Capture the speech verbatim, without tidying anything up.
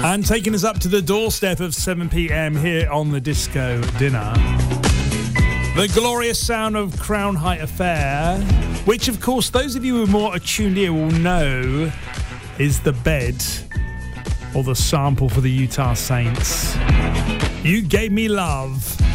And taking us up to the doorstep of seven p.m. here on the Disco Dinner, the glorious sound of Crown Height Affair, which of course those of you who are more attuned here will know is the bed or the sample for the Utah Saints. You Gave Me Love.